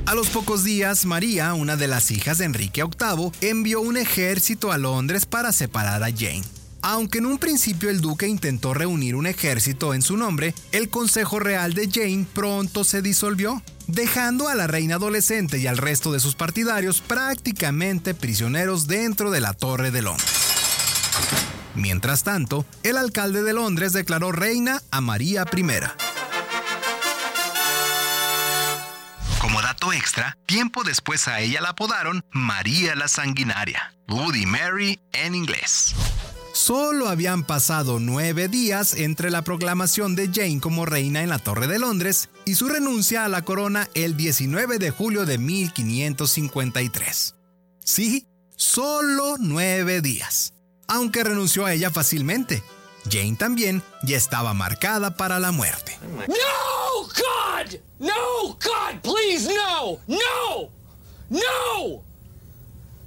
A los pocos días, María, una de las hijas de Enrique VIII, envió un ejército a Londres para separar a Jane. Aunque en un principio el duque intentó reunir un ejército en su nombre, el Consejo Real de Jane pronto se disolvió, dejando a la reina adolescente y al resto de sus partidarios prácticamente prisioneros dentro de la Torre de Londres. Mientras tanto, el alcalde de Londres declaró reina a María I. Como dato extra, tiempo después a ella la apodaron María la Sanguinaria, Bloody Mary en inglés. Solo habían pasado 9 días entre la proclamación de Jane como reina en la Torre de Londres y su renuncia a la corona el 19 de julio de 1553. Sí, solo 9 días. Aunque renunció a ella fácilmente. Jane también ya estaba marcada para la muerte. No, God! No, God, please, no! No! No!